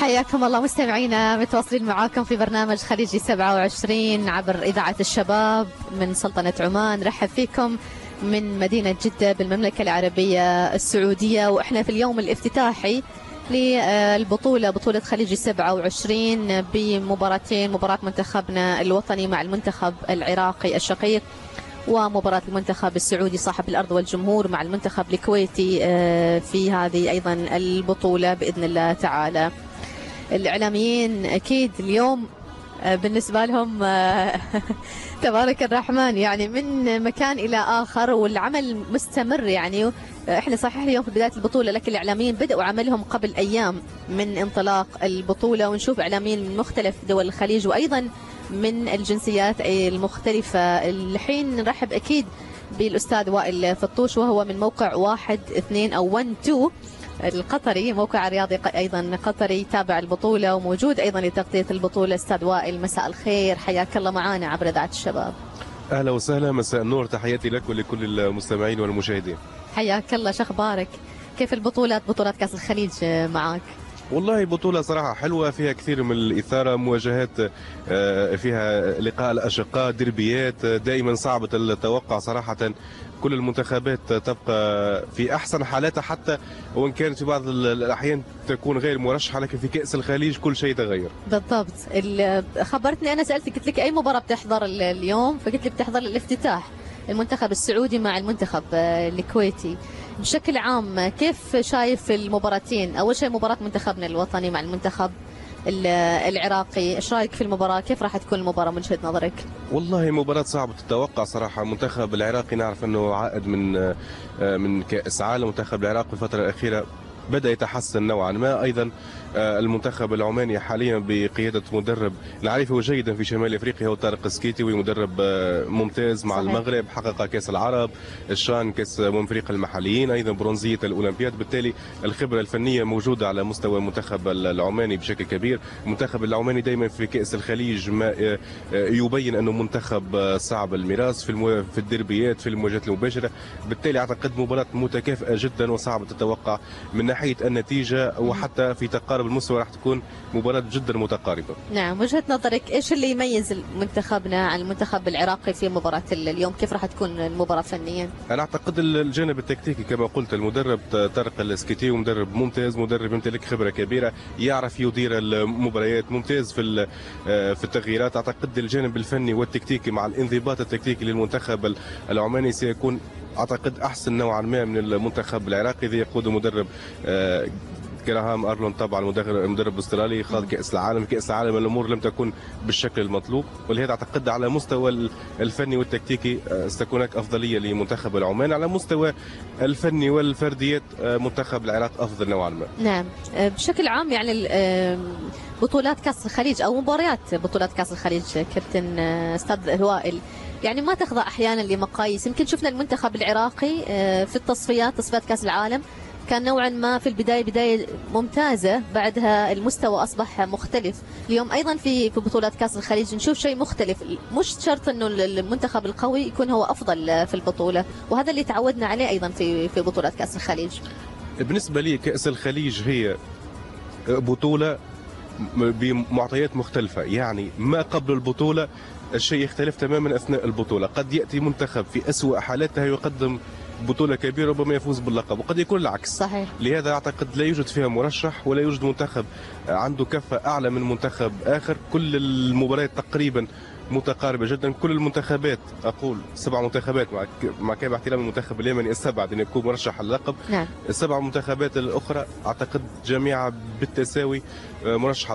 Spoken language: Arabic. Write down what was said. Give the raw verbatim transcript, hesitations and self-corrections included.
حياكم الله مستمعينا، متواصلين معاكم في برنامج خليجي سبعة وعشرين عبر إذاعة الشباب من سلطنة عمان. رحب فيكم من مدينة جدة بالمملكة العربية السعودية، وإحنا في اليوم الافتتاحي للبطولة بطولة خليجي سبعة وعشرين بمباراتين، مباراة منتخبنا الوطني مع المنتخب العراقي الشقيق، ومباراة المنتخب السعودي صاحب الأرض والجمهور مع المنتخب الكويتي في هذه أيضا البطولة بإذن الله تعالى. الإعلاميين أكيد اليوم بالنسبة لهم تبارك الرحمن، يعني من مكان إلى آخر والعمل مستمر. يعني إحنا صحيح اليوم في بداية البطولة، لكن الإعلاميين بدأوا عملهم قبل أيام من انطلاق البطولة، ونشوف إعلاميين من مختلف دول الخليج وأيضا من الجنسيات المختلفة. الحين نرحب أكيد بالأستاذ وائل فطوش، وهو من موقع واحد اثنين أو واحد اثنين القطري، موقع رياضي أيضا قطري تابع البطولة وموجود أيضا لتغطية البطولة. أستاذ وائل مساء الخير، حياك الله معنا عبر إذاعة الشباب. أهلا وسهلا، مساء النور، تحياتي لك ولكل المستمعين والمشاهدين. حياك الله، شو أخبارك؟ كيف البطولات بطولات كأس الخليج معك؟ والله بطولة صراحة حلوة، فيها كثير من الإثارة، مواجهات فيها لقاء الأشقاء، دربيات دائما صعبة التوقع صراحة. كل المنتخبات تبقى في أحسن حالاتها، حتى وإن كانت في بعض الأحيان تكون غير مرشحة، لكن في كأس الخليج كل شيء تغير. بالضبط. خبرتني، أنا سألتك قلت لك أي مباراة بتحضر اليوم، فقلت لي بتحضر الافتتاح المنتخب السعودي مع المنتخب الكويتي. بشكل عام كيف شايف المباراتين؟ أول شيء مباراة منتخبنا الوطني مع المنتخب العراقي، ايش رايك في المباراه؟ كيف راح تكون المباراه من وجهه نظرك؟ والله مباراه صعبه التوقع صراحه. المنتخب العراقي نعرف انه عائد من من كاس عالم. المنتخب العراقي في الفتره الاخيره بدأ يتحسن نوعا ما. أيضا المنتخب العماني حاليا بقيادة مدرب نعرفه جيدا في شمال أفريقيا، هو طارق السكيتي، مدرب ممتاز مع صحيح. المغرب حقق كأس العرب، الشان كأس أمم أفريقيا المحليين، أيضا برونزية الأولمبياد. بالتالي الخبرة الفنية موجودة على مستوى المنتخب العماني بشكل كبير. المنتخب العماني دائما في كأس الخليج ما يبين أنه منتخب صعب المراس في المو... في الدربيات، في المواجهات المباشرة. بالتالي أعتقد مباراة متكافئة جدا وصعبة التوقع من ناحية النتيجة، وحتى في تقارب المستوى راح تكون مباراة جدا متقاربة. نعم، وجهة نظرك ايش اللي يميز منتخبنا عن المنتخب العراقي في مباراة اليوم؟ كيف راح تكون المباراة فنيا؟ انا اعتقد الجانب التكتيكي كما قلت، المدرب طارق السكيتي مدرب ممتاز، مدرب يمتلك خبرة كبيرة، يعرف يدير المباريات، ممتاز في في التغييرات. اعتقد الجانب الفني والتكتيكي مع الانضباط التكتيكي للمنتخب العماني سيكون اعتقد احسن نوعا ما من المنتخب العراقي. ذي يقوده مدرب جراهام أرلون، طبعا مدرب مدرب استرالي خاض كأس العالم. كأس العالم الأمور لم تكن بالشكل المطلوب، ولهذا أعتقد على مستوى الفني والتكتيكي ستكون هناك أفضلية لمنتخب العمان. على مستوى الفني والفرديات منتخب العراق أفضل نوعا ما. نعم، بشكل عام يعني بطولات كأس الخليج أو مباريات بطولات كأس الخليج كابتن أستاذ وائل، يعني ما تخضع أحيانا لمقاييس. يمكن شفنا المنتخب العراقي في التصفيات، تصفيات كأس العالم، كان نوعا ما في البداية بداية ممتازة، بعدها المستوى أصبح مختلف. اليوم أيضا في في بطولات كأس الخليج نشوف شيء مختلف، مش شرط أنه المنتخب القوي يكون هو أفضل في البطولة، وهذا اللي تعودنا عليه أيضا في في بطولات كأس الخليج. بالنسبة لي كأس الخليج هي بطولة بمعطيات مختلفة، يعني ما قبل البطولة الشيء يختلف تماما أثناء البطولة. قد يأتي منتخب في أسوأ حالاتها يقدم بطولة كبيرة ربما يفوز باللقب، وقد يكون العكس. صحيح. لهذا أعتقد لا يوجد فيها مرشح، ولا يوجد منتخب عنده كفة أعلى من منتخب آخر. كل المباريات تقريبا متقاربة جدا. كل المنتخبات، أقول سبع منتخبات مع مع كامل احترام المنتخب اليمني استبعد أن يكون مرشح اللقب. نعم. السبع منتخبات الأخرى أعتقد جميعها بالتساوي مرشحة